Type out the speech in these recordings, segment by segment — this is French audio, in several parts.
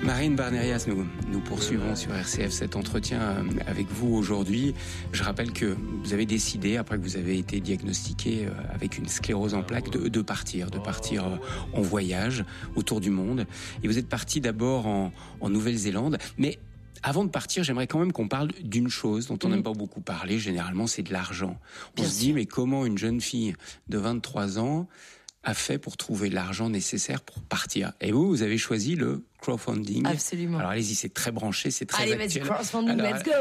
Marine Barnerias, nous poursuivons sur RCF cet entretien avec vous aujourd'hui. Je rappelle que vous avez décidé, après que vous avez été diagnostiqué avec une sclérose en plaques, de partir en voyage autour du monde. Et vous êtes parti d'abord en Nouvelle-Zélande, mais avant de partir, j'aimerais quand même qu'on parle d'une chose dont on n'aime pas beaucoup parler, généralement, c'est de l'argent. On se dit, mais comment une jeune fille de 23 ans a fait pour trouver l'argent nécessaire pour partir? Et vous avez choisi le crowdfunding. Absolument. Alors allez-y, c'est très branché, c'est très actuel. Allez, vas-y, crowdfunding, let's go.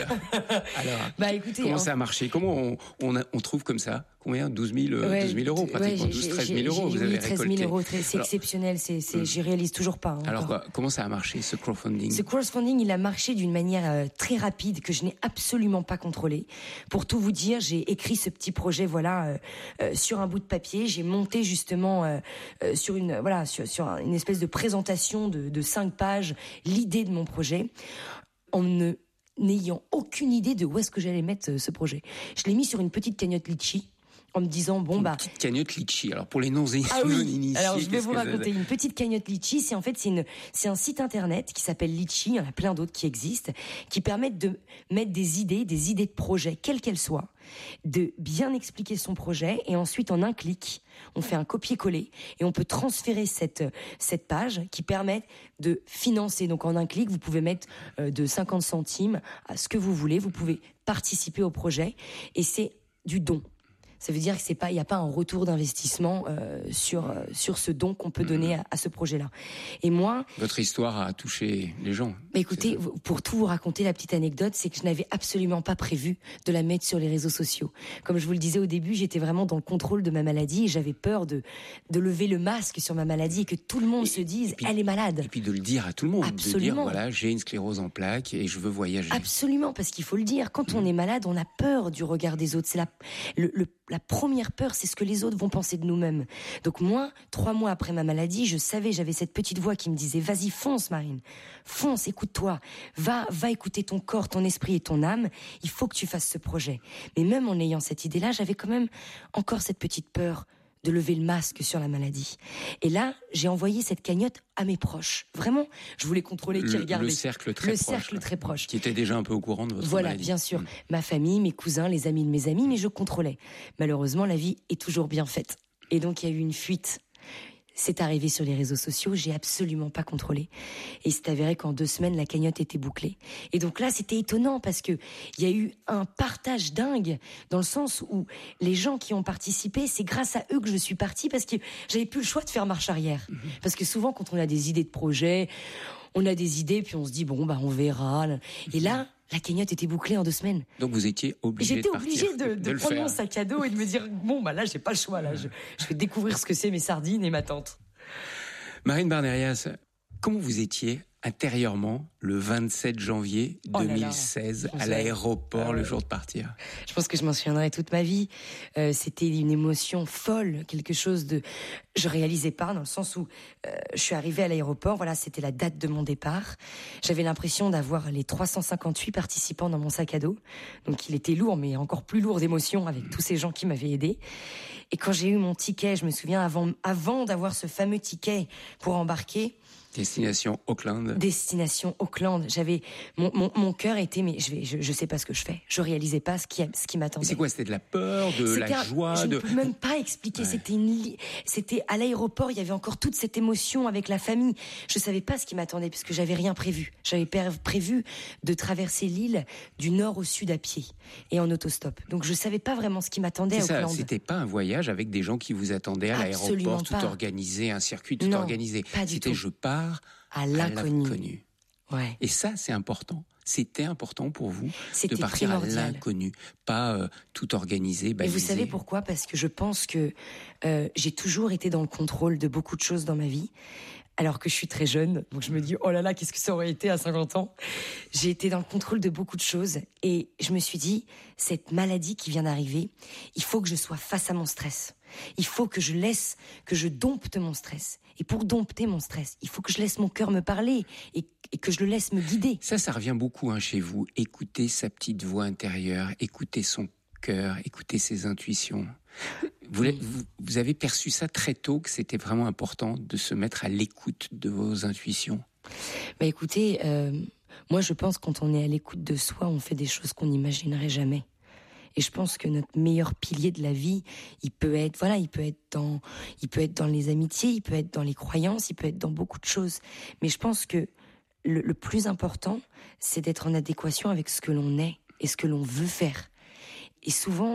Alors, écoutez, comment ça a marché? Comment on trouve comme ça? Combien? 12 000 euros, pratiquement 13 000 euros, vous avez 13 000 euros, c'est exceptionnel, j'y réalise toujours pas. Alors, comment ça a marché, ce crowdfunding? Ce crowdfunding, il a marché d'une manière très rapide, que je n'ai absolument pas contrôlée. Pour tout vous dire, j'ai écrit ce petit projet, sur un bout de papier. J'ai monté justement, sur une espèce de présentation de 5 pages, l'idée de mon projet, n'ayant aucune idée de où est-ce que j'allais mettre ce projet. Je l'ai mis sur une petite cagnotte Litchi, en me disant une petite cagnotte Litchi. Alors pour les non-initiés, alors je vais vous raconter une petite cagnotte Litchi. C'est un site internet qui s'appelle Litchi. Il y en a plein d'autres qui existent, qui permettent de mettre des idées de projets, quelles qu'elles soient, de bien expliquer son projet, et ensuite en un clic, on fait un copier-coller et on peut transférer cette page qui permet de financer. Donc en un clic, vous pouvez mettre de 50 centimes à ce que vous voulez. Vous pouvez participer au projet et c'est du don. Ça veut dire que il n'y a pas un retour d'investissement sur ce don qu'on peut donner à ce projet-là. Et moi, votre histoire a touché les gens. Écoutez, pour tout vous raconter, la petite anecdote, c'est que je n'avais absolument pas prévu de la mettre sur les réseaux sociaux. Comme je vous le disais au début, j'étais vraiment dans le contrôle de ma maladie et j'avais peur de lever le masque sur ma maladie et que tout le monde se dise elle est malade. Et puis de le dire à tout le monde. Absolument. De dire voilà, j'ai une sclérose en plaques et je veux voyager. Absolument, parce qu'il faut le dire. Quand on est malade, on a peur du regard des autres. C'est la première peur, c'est ce que les autres vont penser de nous-mêmes. Donc moi, 3 mois après ma maladie, j'avais cette petite voix qui me disait vas-y, fonce Marine, fonce, écoute-toi, va écouter ton corps, ton esprit et ton âme, il faut que tu fasses ce projet. Mais même en ayant cette idée-là, j'avais quand même encore cette petite peur de lever le masque sur la maladie. Et là, j'ai envoyé cette cagnotte à mes proches. Vraiment, je voulais contrôler qui regardait. Le cercle très proche. Qui était déjà un peu au courant de votre maladie. Voilà, bien sûr. Ma famille, mes cousins, les amis de mes amis, mais je contrôlais. Malheureusement, la vie est toujours bien faite. Et donc, il y a eu une fuite. C'est arrivé sur les réseaux sociaux, j'ai absolument pas contrôlé. Et c'est avéré qu'en 2 semaines, la cagnotte était bouclée. Et donc là, c'était étonnant parce que il y a eu un partage dingue dans le sens où les gens qui ont participé, c'est grâce à eux que je suis partie parce que j'avais plus le choix de faire marche arrière. Parce que souvent, quand on a des idées de projet, on a des idées puis on se dit bon, on verra. Et là, la cagnotte était bouclée en 2 semaines. Donc vous étiez obligé de partir. J'étais obligée de prendre mon sac à dos et de me dire là j'ai pas le choix, là je vais découvrir ce que c'est mes sardines et ma tante. Marine Barnerias, comment vous étiez intérieurement le 27 janvier 2016 à l'aéroport le jour de partir? Je pense que je m'en souviendrai toute ma vie. C'était une émotion folle, quelque chose de... Je réalisais pas dans le sens où je suis arrivée à l'aéroport, c'était la date de mon départ. J'avais l'impression d'avoir les 358 participants dans mon sac à dos. Donc il était lourd, mais encore plus lourd d'émotions avec tous ces gens qui m'avaient aidé. Et quand j'ai eu mon ticket, je me souviens avant d'avoir ce fameux ticket pour embarquer, Destination Auckland. J'avais mon cœur était mais je sais pas ce que je fais. Je réalisais pas ce qui m'attendait. C'est quoi? C'était de la peur, de la joie, je ne peux même pas expliquer. Ouais. C'était à l'aéroport. Il y avait encore toute cette émotion avec la famille. Je savais pas ce qui m'attendait parce que j'avais rien prévu. J'avais prévu de traverser l'île du nord au sud à pied et en autostop. Donc je savais pas vraiment ce qui m'attendait à Auckland. C'était pas un voyage avec des gens qui vous attendaient à l'aéroport, tout organisé, un circuit tout organisé. Pas du tout. C'était je pars à l'inconnu. Ouais. Et ça, c'est important. C'était important pour vous de partir primordial. à l'inconnu, pas tout organisé, balisé. Et vous savez pourquoi? Parce que je pense que j'ai toujours été dans le contrôle de beaucoup de choses dans ma vie, alors que je suis très jeune. Donc je me dis, oh là là, qu'est-ce que ça aurait été à 50 ans? J'ai été dans le contrôle de beaucoup de choses et je me suis dit, cette maladie qui vient d'arriver, il faut que je sois face à mon stress. Il faut que je dompte mon stress. Et pour dompter mon stress, il faut que je laisse mon cœur me parler et que je le laisse me guider. Ça revient beaucoup chez vous. Écoutez sa petite voix intérieure, écoutez son cœur, écouter ses intuitions. Vous avez perçu ça très tôt, que c'était vraiment important de se mettre à l'écoute de vos intuitions? Bah écoutez, moi je pense que quand on est à l'écoute de soi, on fait des choses qu'on n'imaginerait jamais. Et je pense que notre meilleur pilier de la vie, il peut être dans les amitiés, il peut être dans les croyances, il peut être dans beaucoup de choses. Mais je pense que le plus important, c'est d'être en adéquation avec ce que l'on est et ce que l'on veut faire. Et souvent,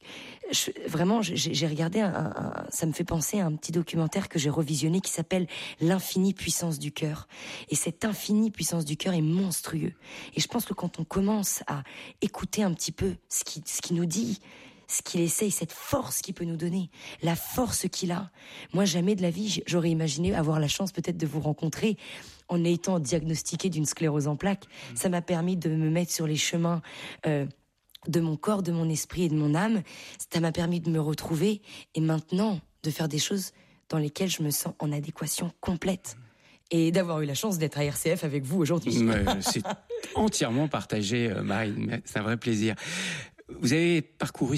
j'ai regardé ça me fait penser à un petit documentaire que j'ai revisionné qui s'appelle L'infinie puissance du cœur. Et cette infinie puissance du cœur est monstrueux. Et je pense que quand on commence à écouter un petit peu ce qu'il nous dit, ce qu'il essaye, cette force qu'il peut nous donner, la force qu'il a. Moi, jamais de la vie, j'aurais imaginé avoir la chance peut-être de vous rencontrer en étant diagnostiquée d'une sclérose en plaques. Ça m'a permis de me mettre sur les chemins de mon corps, de mon esprit et de mon âme. Ça m'a permis de me retrouver et maintenant de faire des choses dans lesquelles je me sens en adéquation complète. Et d'avoir eu la chance d'être à RCF avec vous aujourd'hui. C'est entièrement partagé, Marine. C'est un vrai plaisir. Vous avez parcouru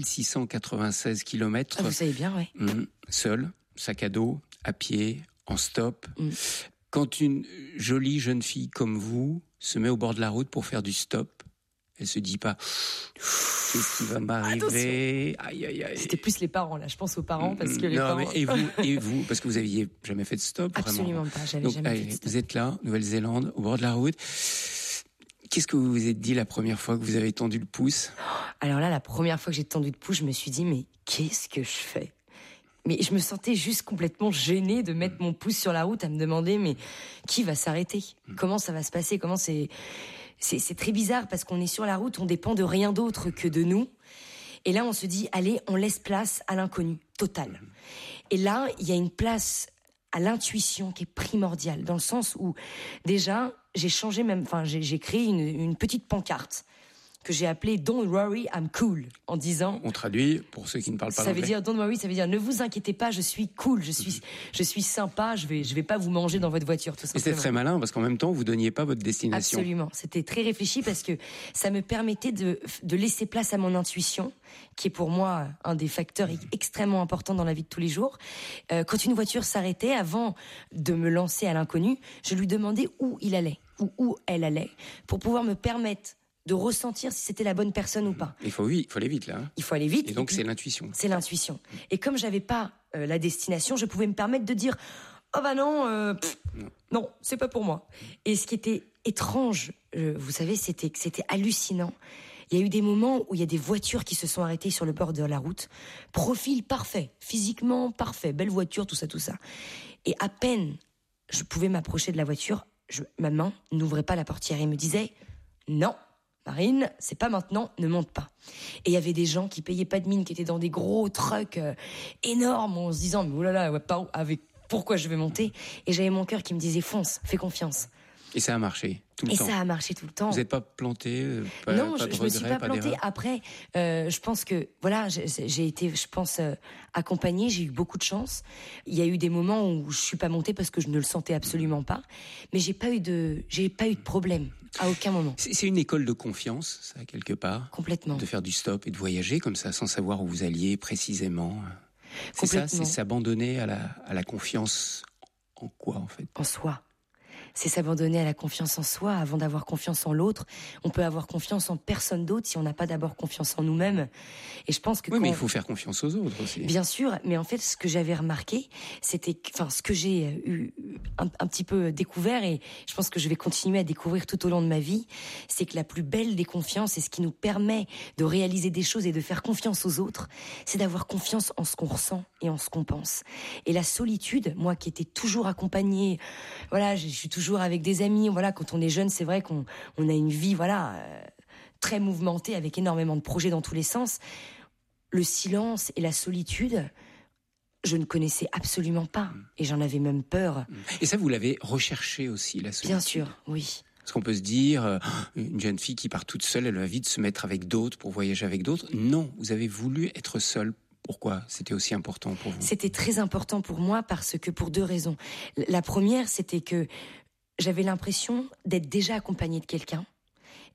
6696 kilomètres. Ah, vous savez bien, oui. Seul, sac à dos, à pied, en stop. Quand une jolie jeune fille comme vous se met au bord de la route pour faire du stop, elle se dit pas qu'est-ce qui va m'arriver. Aïe, aïe, aïe. C'était plus les parents là, je pense aux parents parce que les non, parents. Mais et vous, parce que vous aviez jamais fait de stop. Absolument vraiment. Pas, j'avais jamais fait de stop. Vous êtes là, Nouvelle-Zélande, au bord de la route. Qu'est-ce que vous vous êtes dit la première fois que vous avez tendu le pouce ? Alors là, la première fois que j'ai tendu le pouce, je me suis dit mais qu'est-ce que je fais ? Mais je me sentais juste complètement gênée de mettre mon pouce sur la route à me demander mais qui va s'arrêter ? Comment ça va se passer ? C'est très bizarre parce qu'on est sur la route, on dépend de rien d'autre que de nous. Et là, on se dit, allez, on laisse place à l'inconnu, total. Et là, il y a une place à l'intuition qui est primordiale, dans le sens où, déjà, j'ai créé une petite pancarte que j'ai appelée Don't worry, I'm cool, en disant... On traduit pour ceux qui ne parlent pas l'anglais. Ça veut dire Don't worry, ça veut dire ne vous inquiétez pas, je suis cool, je suis sympa, je vais pas vous manger dans votre voiture, tout simplement. Et c'est très malin parce qu'en même temps, vous donniez pas votre destination. Absolument, c'était très réfléchi parce que ça me permettait de laisser place à mon intuition, qui est pour moi un des facteurs extrêmement importants dans la vie de tous les jours. Quand une voiture s'arrêtait, avant de me lancer à l'inconnu, je lui demandais où il allait, ou où elle allait, pour pouvoir me permettre de ressentir si c'était la bonne personne ou pas. Il faut aller vite là. Il faut aller vite. Et donc c'est l'intuition. C'est l'intuition. Et comme j'avais pas la destination, je pouvais me permettre de dire oh bah non, non, c'est pas pour moi. Et ce qui était étrange, vous savez, c'était que c'était hallucinant. Il y a eu des moments où il y a des voitures qui se sont arrêtées sur le bord de la route, profil parfait, physiquement parfait, belle voiture, tout ça. Et à peine je pouvais m'approcher de la voiture, ma main n'ouvrait pas la portière et me disait non. Marine, c'est pas maintenant, ne monte pas. Et il y avait des gens qui payaient pas de mine, qui étaient dans des gros trucks énormes, en se disant mais oulala, pourquoi je vais monter ? Et j'avais mon cœur qui me disait fonce, fais confiance. Et ça a marché tout le temps. Et ça a marché tout le temps. Vous n'êtes pas planté, non, pas de je me suis pas plantée. Après, je pense que voilà, j'ai été, je pense, accompagnée. J'ai eu beaucoup de chance. Il y a eu des moments où je suis pas montée parce que je ne le sentais absolument pas. Mais j'ai pas eu de problème à aucun moment. C'est une école de confiance, ça, quelque part. Complètement. De faire du stop et de voyager comme ça, sans savoir où vous alliez précisément. C'est ça, c'est s'abandonner à la confiance en quoi, en fait ? En soi. C'est s'abandonner à la confiance en soi avant d'avoir confiance en l'autre. On peut avoir confiance en personne d'autre si on n'a pas d'abord confiance en nous-mêmes. Et je pense que mais il faut faire confiance aux autres aussi. Bien sûr, mais en fait, ce que j'avais remarqué, ce que j'ai eu un petit peu découvert, et je pense que je vais continuer à découvrir tout au long de ma vie, c'est que la plus belle des confiances et ce qui nous permet de réaliser des choses et de faire confiance aux autres, c'est d'avoir confiance en ce qu'on ressent et en ce qu'on pense. Et la solitude, moi qui étais toujours accompagnée, voilà, je suis toujours avec des amis, voilà, quand on est jeune, c'est vrai qu'on a une vie, voilà, très mouvementée avec énormément de projets dans tous les sens. Le silence et la solitude, je ne connaissais absolument pas et j'en avais même peur. Et ça, vous l'avez recherché aussi, la solitude ? Bien sûr, oui. Parce qu'on peut se dire, une jeune fille qui part toute seule, elle va vite se mettre avec d'autres pour voyager avec d'autres. Non, vous avez voulu être seule. Pourquoi c'était aussi important pour vous ? C'était très important pour moi parce que pour deux raisons. La première, c'était que j'avais l'impression d'être déjà accompagnée de quelqu'un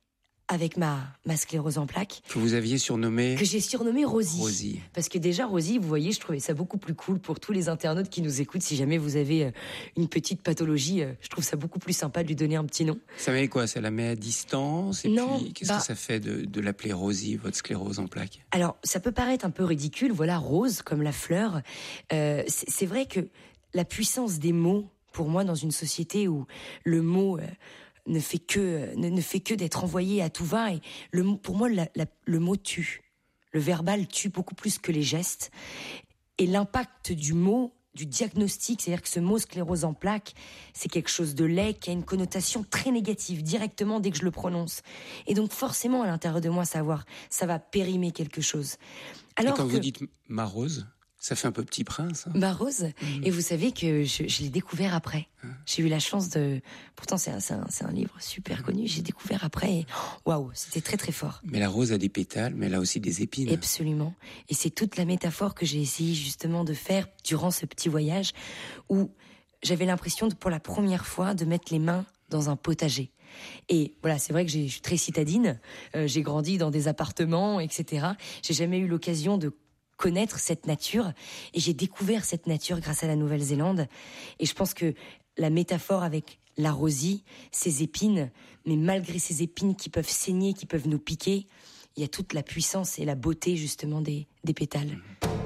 avec ma sclérose en plaques. Que vous aviez surnommé... Que j'ai surnommé Rosie. Rosie. Parce que déjà, Rosie, vous voyez, je trouvais ça beaucoup plus cool pour tous les internautes qui nous écoutent. Si jamais vous avez une petite pathologie, je trouve ça beaucoup plus sympa de lui donner un petit nom. Ça met quoi? Ça la met à distance? Et non. Puis, qu'est-ce que ça fait de l'appeler Rosie, votre sclérose en plaques? Alors, ça peut paraître un peu ridicule. Voilà, rose, comme la fleur. C'est vrai que la puissance des mots, pour moi, dans une société où le mot... ne fait que d'être envoyé à tout va. Et pour moi, le mot tue. Le verbal tue beaucoup plus que les gestes. Et l'impact du mot, du diagnostic, c'est-à-dire que ce mot sclérose en plaques, c'est quelque chose de laid qui a une connotation très négative directement dès que je le prononce. Et donc forcément, à l'intérieur de moi, ça va périmer quelque chose. Alors et quand vous dites ma Rose, ça fait un peu Petit Prince. Hein. Ma Rose. Et vous savez que je l'ai découvert après. J'ai eu la chance de... Pourtant, c'est un livre super connu. J'ai découvert après et waouh, c'était très très fort. Mais la rose a des pétales, mais elle a aussi des épines. Absolument. Et c'est toute la métaphore que j'ai essayé justement de faire durant ce petit voyage où j'avais l'impression pour la première fois de mettre les mains dans un potager. Et voilà, c'est vrai que je suis très citadine. J'ai grandi dans des appartements, etc. J'ai jamais eu l'occasion de connaître cette nature, et j'ai découvert cette nature grâce à la Nouvelle-Zélande. Et je pense que la métaphore avec la rosie, ses épines, mais malgré ces épines qui peuvent saigner, qui peuvent nous piquer, il y a toute la puissance et la beauté justement des pétales.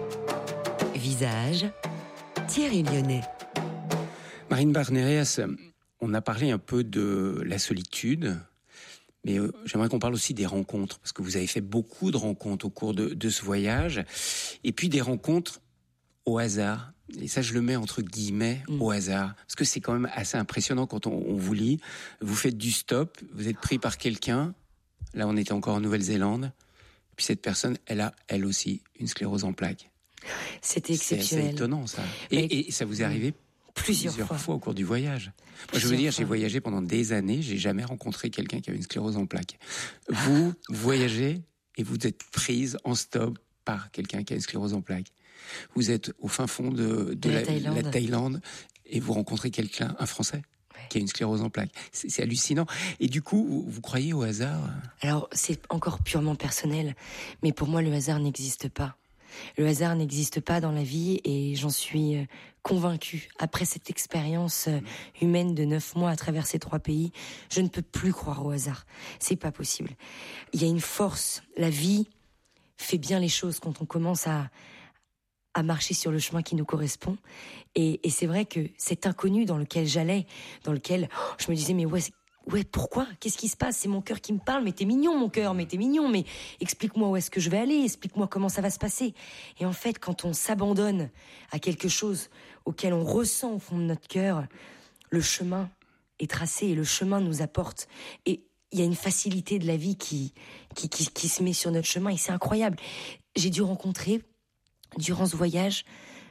Visage, Thierry Lyonnais. Marine Barnereas, on a parlé un peu de la solitude, mais j'aimerais qu'on parle aussi des rencontres, parce que vous avez fait beaucoup de rencontres au cours de ce voyage, et puis des rencontres au hasard. Et ça, je le mets entre guillemets, au hasard, parce que c'est quand même assez impressionnant quand on vous lit. Vous faites du stop, vous êtes pris par quelqu'un, là on était encore en Nouvelle-Zélande, puis cette personne, elle a, elle aussi, une sclérose en plaques. C'était exceptionnel. C'est étonnant, ça. Et ça vous est arrivé plusieurs fois au cours du voyage. Moi, je veux dire, j'ai voyagé pendant des années, j'ai jamais rencontré quelqu'un qui avait une sclérose en plaques. Vous voyagez et vous êtes prise en stop par quelqu'un qui a une sclérose en plaques. Vous êtes au fin fond de la Thaïlande et vous rencontrez quelqu'un, un Français, qui a une sclérose en plaques. C'est hallucinant. Et du coup, vous croyez au hasard? Alors, c'est encore purement personnel, mais pour moi, le hasard n'existe pas. Le hasard n'existe pas dans la vie et j'en suis convaincue. Après cette expérience humaine de 9 mois à travers ces 3 pays, je ne peux plus croire au hasard. C'est pas possible. Il y a une force. La vie fait bien les choses quand on commence à marcher sur le chemin qui nous correspond. Et c'est vrai que cet inconnu dans lequel j'allais, dans lequel je me disais, mais ouais, pourquoi? Qu'est-ce qui se passe? C'est mon cœur qui me parle. Mais t'es mignon, mon cœur, mais t'es mignon. Mais explique-moi où est-ce que je vais aller. Explique-moi comment ça va se passer. Et en fait, quand on s'abandonne à quelque chose auquel on ressent au fond de notre cœur, le chemin est tracé et le chemin nous apporte. Et il y a une facilité de la vie qui se met sur notre chemin et c'est incroyable. J'ai dû rencontrer, durant ce voyage,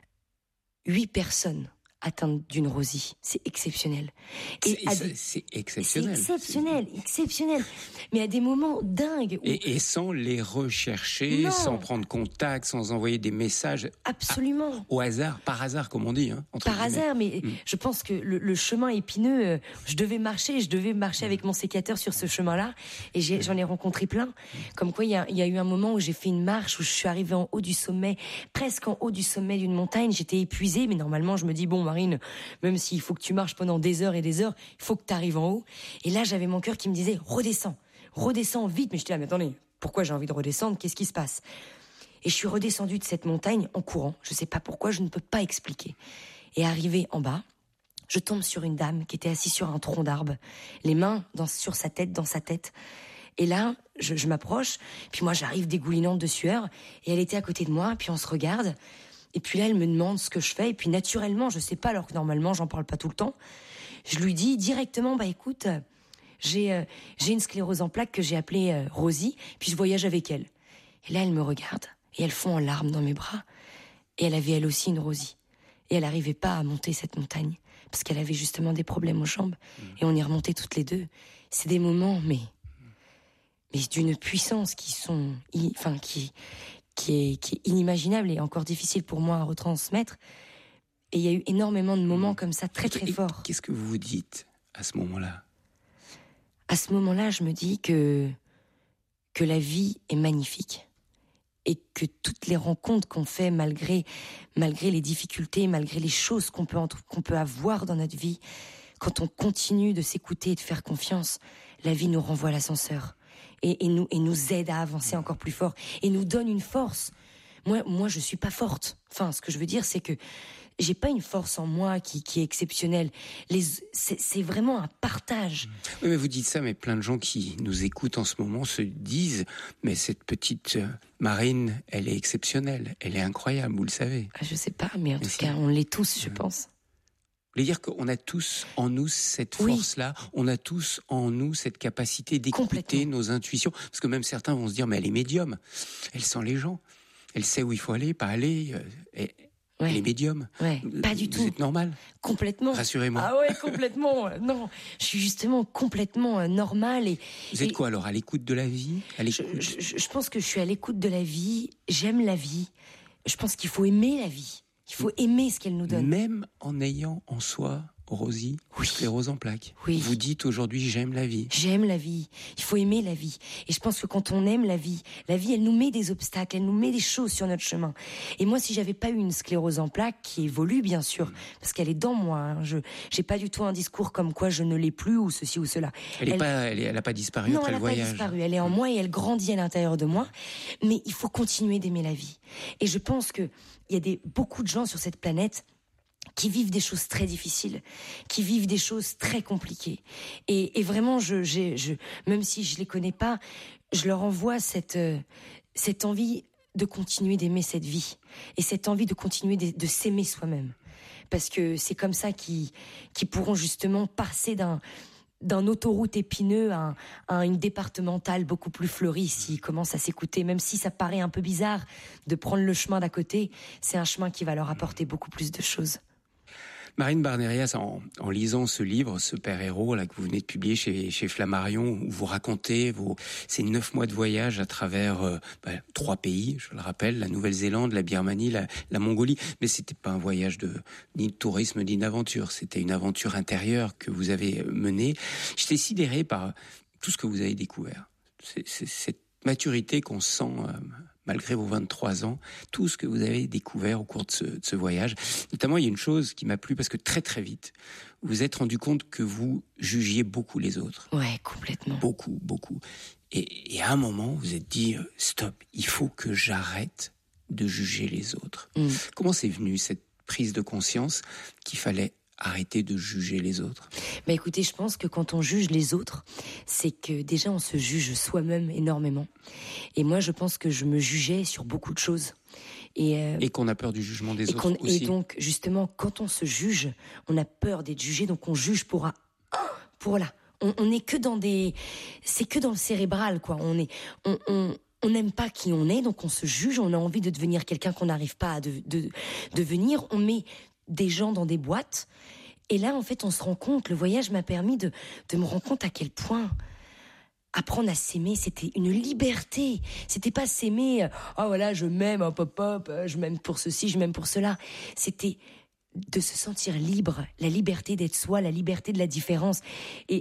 8 personnes atteintes d'une rosie. C'est exceptionnel. C'est exceptionnel. C'est exceptionnel. Mais à des moments dingues. Et sans les rechercher, sans prendre contact, sans envoyer des messages. Absolument. Au hasard, par hasard, comme on dit. Hein, par hasard, mais je pense que le chemin épineux, je devais marcher avec mon sécateur sur ce chemin-là. Et j'en ai rencontré plein. Comme quoi, il y a eu un moment où j'ai fait une marche, où je suis arrivée en haut du sommet, presque en haut du sommet d'une montagne. J'étais épuisée, mais normalement, je me dis, bon, Marine, même s'il faut que tu marches pendant des heures et des heures, il faut que tu arrives en haut. Et là, j'avais mon cœur qui me disait, redescends vite. Mais je dis, mais attendez, pourquoi j'ai envie de redescendre? Qu'est-ce qui se passe? Et je suis redescendue de cette montagne en courant. Je sais pas pourquoi, je ne peux pas expliquer. Et arrivée en bas, je tombe sur une dame qui était assise sur un tronc d'arbre, les mains sur sa tête, dans sa tête. Et là, je m'approche, puis moi j'arrive dégoulinante de sueur, et elle était à côté de moi, puis on se regarde. Et puis là, elle me demande ce que je fais. Et puis naturellement, je sais pas, alors que normalement, j'en parle pas tout le temps. Je lui dis directement, écoute, j'ai une sclérose en plaques que j'ai appelée Rosie. Puis je voyage avec elle. Et là, elle me regarde. Et elle fond en larmes dans mes bras. Et elle avait elle aussi une rosie. Et elle n'arrivait pas à monter cette montagne. Parce qu'elle avait justement des problèmes aux jambes. Et on y remontait toutes les deux. C'est des moments, mais d'une puissance qui est inimaginable et encore difficile pour moi à retransmettre. Et il y a eu énormément de moments comme ça, très très forts. Qu'est-ce que vous vous dites à ce moment-là? À ce moment-là, je me dis que que la vie est magnifique. Et que toutes les rencontres qu'on fait, malgré les difficultés, malgré les choses qu'on peut avoir dans notre vie, quand on continue de s'écouter et de faire confiance, la vie nous renvoie l'ascenseur et nous aide à avancer encore plus fort et nous donne une force. Moi, je suis pas forte. Enfin, ce que je veux dire, c'est que j'ai pas une force en moi qui est exceptionnelle. C'est vraiment un partage. Oui, mais vous dites ça, mais plein de gens qui nous écoutent en ce moment se disent, mais cette petite Marine, elle est exceptionnelle, elle est incroyable, vous le savez. Je sais pas, mais en tout cas, on l'est tous, je pense. Vous voulez dire qu'on a tous en nous cette force-là, on a tous en nous cette capacité d'écouter nos intuitions, parce que même certains vont se dire, mais elle est médium, elle sent les gens, elle sait où il faut aller, pas aller, elle est médium. Ouais, pas du tout. Vous êtes normal. Complètement. Rassurez-moi. Ah ouais, complètement. Non, je suis justement complètement normale. Vous êtes quoi alors, à l'écoute de la vie, à l'écoute... je pense que je suis à l'écoute de la vie. J'aime la vie. Je pense qu'il faut aimer la vie. Il faut aimer ce qu'elle nous donne. Même en ayant en soi, Rosie, sclérose en plaques. Oui. Vous dites aujourd'hui, j'aime la vie. J'aime la vie. Il faut aimer la vie. Et je pense que quand on aime la vie, elle nous met des obstacles, elle nous met des choses sur notre chemin. Et moi, si j'avais pas eu une sclérose en plaques, qui évolue bien sûr, parce qu'elle est dans moi, hein, j'ai pas du tout un discours comme quoi je ne l'ai plus ou ceci ou cela. Elle a pas disparu après le voyage. Non, elle n'a pas disparu. Elle est en moi et elle grandit à l'intérieur de moi. Mais il faut continuer d'aimer la vie. Et je pense que il y a beaucoup de gens sur cette planète qui vivent des choses très difficiles, qui vivent des choses très compliquées. Et vraiment, même si je les connais pas, je leur envoie cette envie de continuer d'aimer cette vie et cette envie de continuer de s'aimer soi-même. Parce que c'est comme ça qu'ils pourront justement passer d'un autoroute épineux à une départementale beaucoup plus fleurie s'ils commencent à s'écouter, même si ça paraît un peu bizarre de prendre le chemin d'à côté, c'est un chemin qui va leur apporter beaucoup plus de choses. Marine Barnerias, en lisant ce livre, ce père héros là que vous venez de publier chez Flammarion, où vous racontez ces 9 mois de voyage à travers 3 pays, je le rappelle, la Nouvelle-Zélande, la Birmanie, la Mongolie, mais c'était pas un voyage ni de tourisme ni d'aventure, c'était une aventure intérieure que vous avez menée. J'étais sidéré par tout ce que vous avez découvert, cette maturité qu'on sent malgré vos 23 ans, tout ce que vous avez découvert au cours de ce voyage. Notamment, il y a une chose qui m'a plu, parce que très très vite, vous vous êtes rendu compte que vous jugiez beaucoup les autres. Ouais, complètement. Beaucoup. Et à un moment, vous vous êtes dit, stop, il faut que j'arrête de juger les autres. Comment c'est venu, cette prise de conscience qu'il fallait arrêter de juger les autres? Écoutez, je pense que quand on juge les autres, c'est que déjà on se juge soi-même énormément. Et moi, je pense que je me jugeais sur beaucoup de choses. Et qu'on a peur du jugement des autres aussi. Et donc, justement, quand on se juge, on a peur d'être jugé, donc on juge pour là. On n'est que c'est que dans le cérébral, quoi. On n'aime pas qui on est, donc on se juge, on a envie de devenir quelqu'un qu'on n'arrive pas à devenir. On met des gens dans des boîtes. Et là, en fait, on se rend compte, le voyage m'a permis de me rendre compte à quel point apprendre à s'aimer, c'était une liberté. C'était pas s'aimer, voilà, je m'aime, hop, je m'aime pour ceci, je m'aime pour cela. C'était de se sentir libre, la liberté d'être soi, la liberté de la différence. Et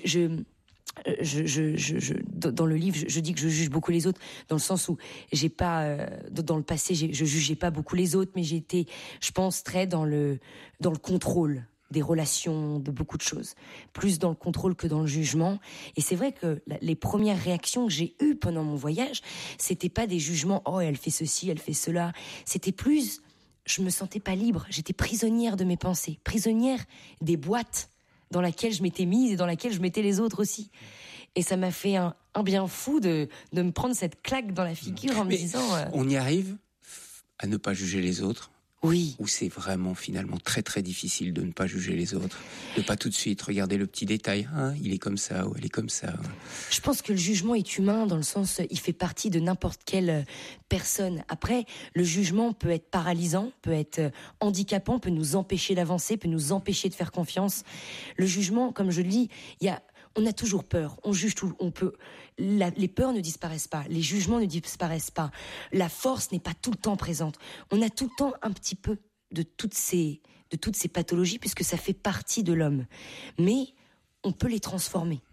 dans le livre, je dis que je juge beaucoup les autres, dans le sens où j'ai pas, dans le passé, je jugeais pas beaucoup les autres, mais j'étais, je pense, très dans le contrôle des relations, de beaucoup de choses, plus dans le contrôle que dans le jugement. Et c'est vrai que les premières réactions que j'ai eues pendant mon voyage, c'était pas des jugements, oh elle fait ceci, elle fait cela, c'était plus, je me sentais pas libre, j'étais prisonnière de mes pensées, prisonnière des boîtes dans laquelle je m'étais mise et dans laquelle je mettais les autres aussi. Et ça m'a fait un bien fou de me prendre cette claque dans la figure en me disant... On y arrive à ne pas juger les autres? Oui. Ou c'est vraiment finalement très très difficile de ne pas juger les autres, de pas tout de suite regarder le petit détail, il est comme ça ou elle est comme ça. Je pense que le jugement est humain dans le sens, il fait partie de n'importe quelle personne. Après, le jugement peut être paralysant, peut être handicapant, peut nous empêcher d'avancer, peut nous empêcher de faire confiance. Le jugement, comme je le dis, on a toujours peur, on juge tout, les peurs ne disparaissent pas, les jugements ne disparaissent pas, la force n'est pas tout le temps présente. On a tout le temps un petit peu de toutes ces pathologies, puisque ça fait partie de l'homme. Mais on peut les transformer.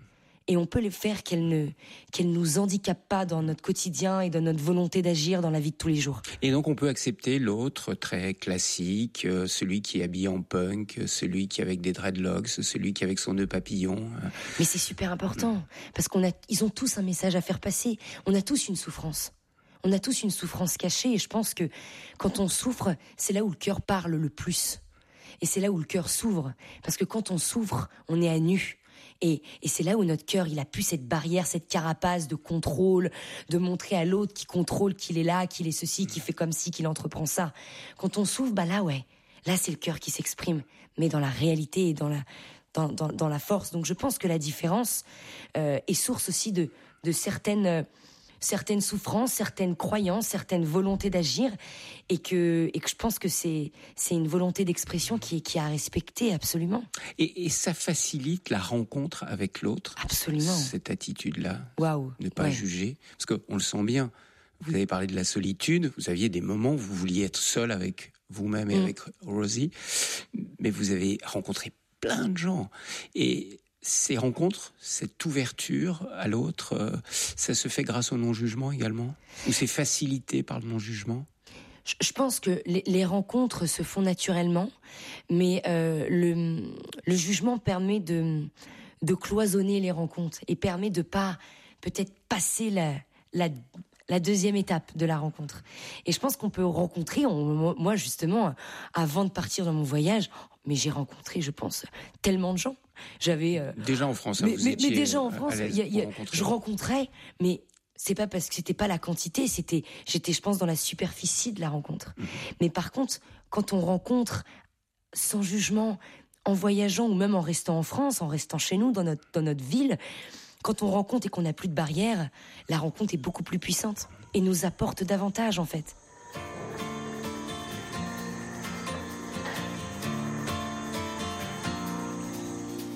Et on peut les faire qu'elles nous handicapent pas dans notre quotidien et dans notre volonté d'agir dans la vie de tous les jours. Et donc on peut accepter l'autre très classique, celui qui est habillé en punk, celui qui est avec des dreadlocks, celui qui est avec son nœud papillon. Mais c'est super important, parce ils ont tous un message à faire passer. On a tous une souffrance. On a tous une souffrance cachée, et je pense que quand on souffre, c'est là où le cœur parle le plus. Et c'est là où le cœur s'ouvre. Parce que quand on souffre, on est à nu. Et c'est là où notre cœur, il a plus cette barrière, cette carapace de contrôle, de montrer à l'autre qui contrôle qu'il est là, qu'il est ceci, qu'il fait comme ci, qu'il entreprend ça. Quand on souffre, là c'est le cœur qui s'exprime, mais dans la réalité et dans la force. Donc je pense que la différence est source aussi de certaines souffrances, certaines croyances, certaines volontés d'agir, et que je pense que c'est une volonté d'expression qui est à respecter absolument. Et ça facilite la rencontre avec l'autre. Absolument. Cette attitude-là. Waouh. Ne pas juger. Parce qu'on le sent bien. Vous avez parlé de la solitude. Vous aviez des moments où vous vouliez être seul avec vous-même et avec Rosie. Mais vous avez rencontré plein de gens. Et ces rencontres, cette ouverture à l'autre, ça se fait grâce au non-jugement également? Ou c'est facilité par le non-jugement? Je pense que les rencontres se font naturellement, mais le jugement permet de cloisonner les rencontres et permet de pas peut-être passer la deuxième étape de la rencontre. Et je pense qu'on peut rencontrer, moi justement, avant de partir dans mon voyage, mais j'ai rencontré, je pense, tellement de gens. J'avais déjà en France, mais déjà en France, je rencontrais, mais c'est pas parce que c'était pas la quantité, j'étais, je pense, dans la superficie de la rencontre. Mais par contre, quand on rencontre sans jugement, en voyageant ou même en restant en France, en restant chez nous, dans notre ville, quand on rencontre et qu'on n'a plus de barrières, la rencontre est beaucoup plus puissante et nous apporte davantage, en fait.